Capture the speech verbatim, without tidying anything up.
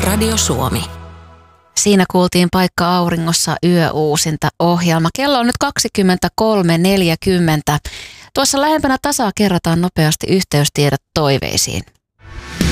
Radio Suomi. Siinä kuultiin Paikka auringossa yöuusinta ohjelma. Kello on nyt kaksikymmentäkolme neljäkymmentä. Tuossa lähempänä tasaa kerrataan nopeasti yhteystiedot toiveisiin.